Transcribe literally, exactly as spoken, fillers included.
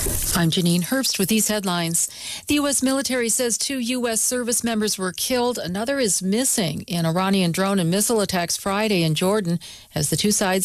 I'm Janine Herbst with these headlines. The U S military says two U S service members were killed. Another is missing in Iranian drone and missile attacks Friday in Jordan as the two sides